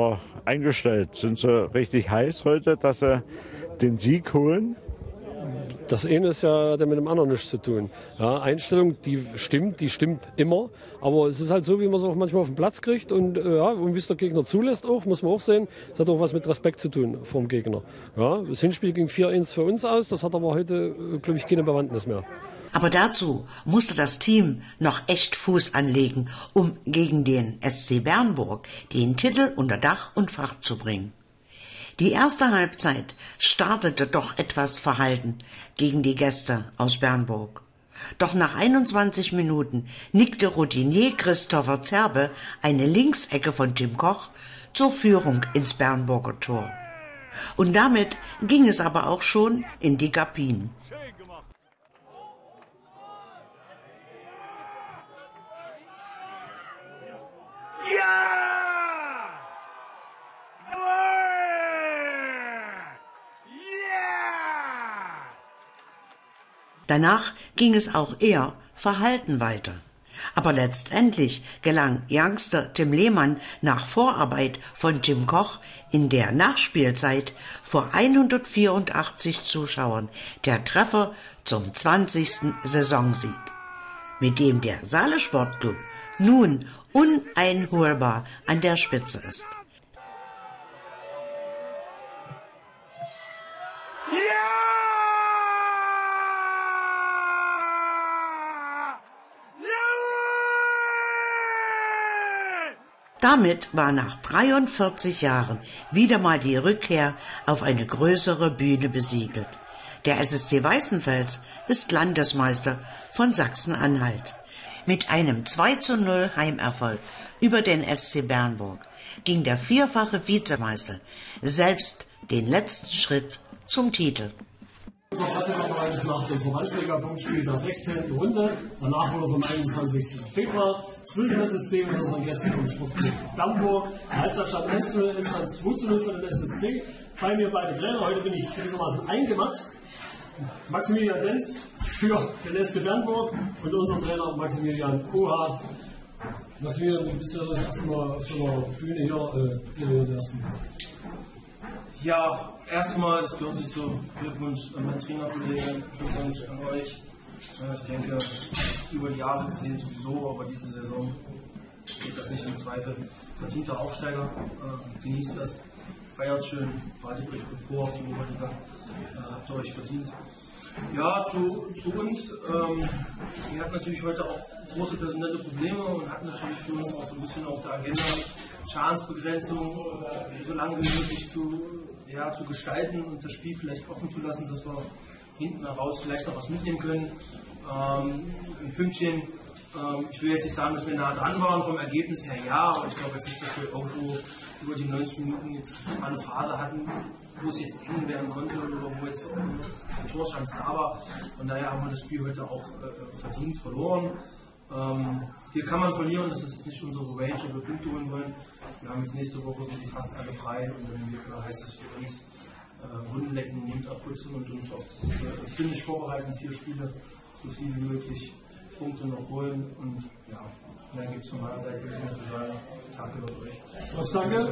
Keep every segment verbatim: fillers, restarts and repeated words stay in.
Spieler eingestellt? Sind sie richtig heiß heute, dass sie den Sieg holen? Das eine ist ja hat ja mit dem anderen nichts zu tun. Ja, Einstellung, die stimmt, die stimmt immer. Aber es ist halt so, wie man es auch manchmal auf den Platz kriegt. Und, äh, ja, und wie es der Gegner zulässt auch, muss man auch sehen. Es hat auch was mit Respekt zu tun vom Gegner. Ja, das Hinspiel ging vier eins für uns aus. Das hat aber heute, äh, glaube ich, keine Bewandtnis mehr. Aber dazu musste das Team noch echt Fuß anlegen, um gegen den S C Bernburg den Titel unter Dach und Fach zu bringen. Die erste Halbzeit startete doch etwas verhalten gegen die Gäste aus Bernburg. Doch nach einundzwanzig Minuten nickte Routinier Christopher Zerbe eine Linksecke von Jim Koch zur Führung ins Bernburger Tor. Und damit ging es aber auch schon in die Kabinen. Danach ging es auch eher verhalten weiter. Aber letztendlich gelang Youngster Tim Lehmann nach Vorarbeit von Jim Koch in der Nachspielzeit vor hundertvierundachtzig Zuschauern der Treffer zum zwanzigsten Saisonsieg, mit dem der Saale Sportclub nun uneinholbar an der Spitze ist. Damit war nach dreiundvierzig Jahren wieder mal die Rückkehr auf eine größere Bühne besiegelt. Der S S C Weißenfels ist Landesmeister von Sachsen-Anhalt. Mit einem zwei zu null Heimerfolg über den S C Bernburg ging der vierfache Vizemeister selbst den letzten Schritt zum Titel. Unser Pressekonferenz nach dem Verbandsliga-Punktspiel der sechzehnten Runde. Danach wurde vom einundzwanzigsten Februar zwischen S S C und unseren Gästen vom Sportclub Bernburg. Der Halbzeitstand eins zu null, Endstand zwei zu null für den S S C. Bei mir beide Trainer. Heute bin ich gewissermaßen eingemaxt. Maximilian Denz für den S C Bernburg und unser Trainer Maximilian Oha. Maximilian, du bist ja das erste Mal auf so einer Bühne hier. Äh, der ersten. Ja, erstmal, das lohnt sich so. Glückwunsch an meinen Trainerkollegen, Glückwunsch an euch. Ich denke, über die Jahre gesehen sowieso, aber diese Saison geht das nicht im Zweifel. Verdienter Aufsteiger, äh, genießt das, feiert schön, bereitet euch gut vor auf die Oberliga, äh, habt ihr euch verdient. Ja, zu, zu uns, ähm, wir hatten natürlich heute auch große personelle Probleme und hatten natürlich für uns auch so ein bisschen auf der Agenda Schadensbegrenzung äh, so lange wie möglich zu, ja, zu gestalten und das Spiel vielleicht offen zu lassen, dass wir hinten heraus vielleicht noch was mitnehmen können. Ähm, ein Pünktchen, ähm, ich will jetzt nicht sagen, dass wir nah dran waren vom Ergebnis her, ja, aber ich glaube jetzt nicht, dass wir irgendwo über die neunzig Minuten jetzt mal eine Phase hatten, wo es jetzt eng werden konnte oder wo jetzt eine Torschance da war. Von daher haben wir das Spiel heute auch äh, verdient verloren. Ähm, hier kann man verlieren, das ist jetzt nicht unsere Range, wo wir Punkte holen wollen. Wir haben jetzt nächste Woche sind die fast alle frei und dann heißt es für uns äh, Runden lecken, Mund abputzen und uns auf das äh, Finish vorbereiten, vier Spiele, so viel wie möglich Punkte noch holen und ja, dann gibt es von meiner Seite mehr zu sagen. Tag über euch. Max, danke.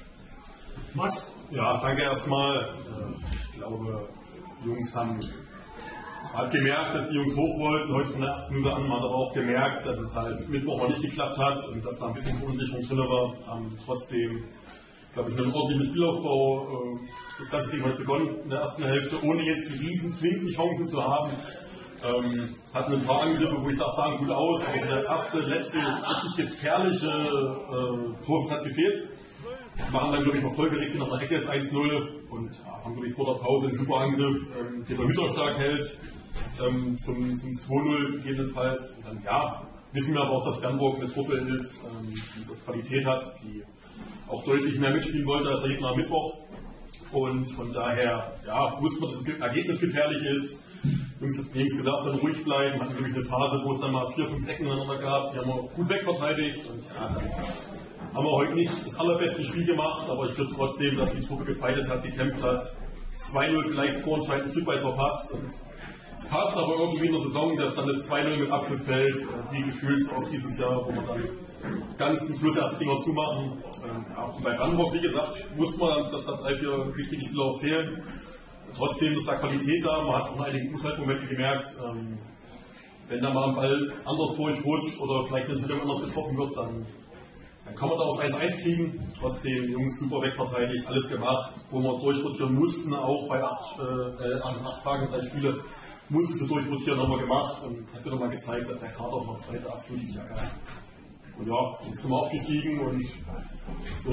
Max? Ja, danke erstmal. Ich glaube, die Jungs haben hat gemerkt, dass die Jungs hoch wollten, heute von der ersten Minute an, man hat aber auch gemerkt, dass es halt Mittwoch mal nicht geklappt hat und dass da ein bisschen Verunsicherung drin war. Haben trotzdem, glaube ich, einen ordentlichen Spielaufbau das ganze Ding heute begonnen in der ersten Hälfte, ohne jetzt die riesen zwingenden Chancen zu haben. Ähm, hatten ein paar Angriffe, wo ich sage, sahen gut aus, aber der erste, letzte, richtig gefährliche äh, Tor hat gefehlt. Machen dann, glaube ich, noch folgerichtig nach einer Ecke ist eins null und ja, haben, glaube ich, vor der Pause einen super Angriff, ähm, den der Hütter stark hält, ähm, zum, zum zwei null gegebenenfalls. Und dann, ja, wissen wir aber auch, dass Bernburg eine Truppe ist, ähm, die dort Qualität hat, die auch deutlich mehr mitspielen wollte als der Gegner am Mittwoch. Und von daher, ja, wussten wir, dass das Ergebnis gefährlich ist. Jungs hat Jungs gesagt, dann ruhig bleiben, hatten, glaube ich, eine Phase, wo es dann mal vier, fünf Ecken ineinander gab, die haben wir gut wegverteidigt. Und ja, dann haben wir heute nicht das allerbeste Spiel gemacht, aber ich glaube trotzdem, dass die Truppe gefeitet hat, gekämpft hat. zwei null vielleicht vorentscheidend ein Stück weit verpasst. Und es passt aber irgendwie in der Saison, dass dann das zwei null mit Apfel fällt, wie gefühlt so auf dieses Jahr, wo man dann ganz zum Schluss erst die Dinger zumachen. Ähm, ja, und bei Brandenburg, wie gesagt, wusste man, dass da drei, vier wichtige Spieler fehlen. Trotzdem ist da Qualität da, man hat es auch in einigen Umschaltmomenten gemerkt. Ähm, wenn da mal ein Ball anders durchrutscht oder vielleicht eine Entscheidung anders getroffen wird, dann, dann kann man da auch eins eins kriegen. Trotzdem, die Jungs super wegverteidigt, alles gemacht, wo wir durchrotieren mussten, auch bei acht, äh, acht Tagen, drei Spiele, mussten sie durchrotieren, haben wir gemacht und hat wieder mal gezeigt, dass der Kader noch Breite absolut die Jacke hat. Und ja, jetzt sind wir aufgestiegen und